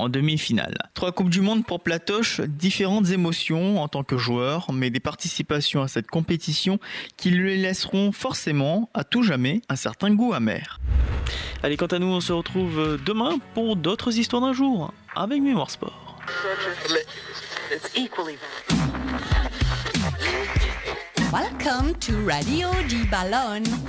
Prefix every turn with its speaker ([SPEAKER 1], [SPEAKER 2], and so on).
[SPEAKER 1] en demi-finale. 3 Coupes du Monde pour Platoche, différentes émotions en tant que joueur, mais des participations à cette compétition qui lui laisseront forcément, à tout jamais, un certain goût amer. Allez, quant à nous, on se retrouve demain pour d'autres histoires d'un jour, avec Mémoire Sport.
[SPEAKER 2] Welcome to Radio Di Ballon.